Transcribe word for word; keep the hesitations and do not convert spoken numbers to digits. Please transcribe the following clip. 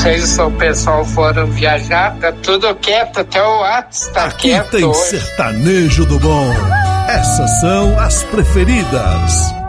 sei se o pessoal foram viajar, tá tudo quieto, até o WhatsApp tá Aqui quieto tem hoje. sertanejo do bom. Essas são as preferidas.